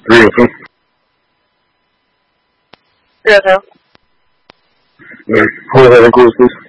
302. Yes, sir. Who the hell includes, please?